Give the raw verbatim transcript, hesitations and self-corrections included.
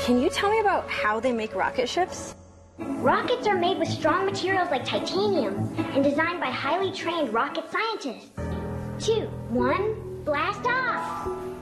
Can you tell me about how they make rocket ships? Rockets are made with strong materials like titanium and designed by highly trained rocket scientists. Two, one, blast off!